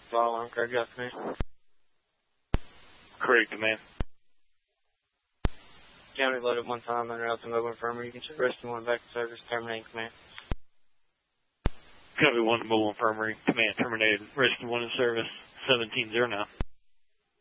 Alarm Craig, good afternoon. Craig, command. County loaded one time under out to mobile infirmary. You can check rescue one back to service, terminating command. Copy 1 to mobile infirmary, command terminated. Rescue 1 in service, 1709.